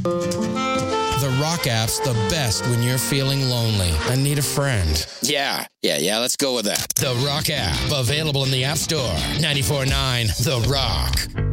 The Rock app's the best when you're feeling lonely and need a friend. Yeah, let's go with that. The Rock app, available in the App Store. 94.9 The Rock.